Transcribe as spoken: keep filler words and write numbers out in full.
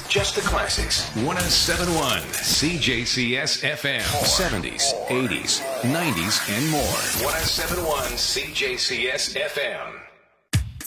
Just the classics. one oh seven point one C J C S F M. seventies, eighties, nineties, and more. one oh seven point one C J C S F M.